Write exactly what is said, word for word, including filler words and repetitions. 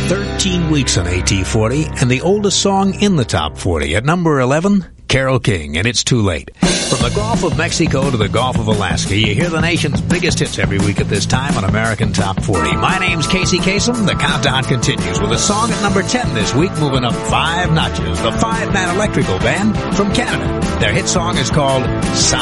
thirteen weeks on A T forty, and the oldest song in the top forty. At number eleven, Carole King, and It's Too Late. From the Gulf of Mexico to the Gulf of Alaska, you hear the nation's biggest hits every week at this time on American Top forty. My name's Casey Kasem. The countdown continues with a song at number ten this week, moving up five notches. The Five Man Electrical Band from Canada. Their hit song is called Sign.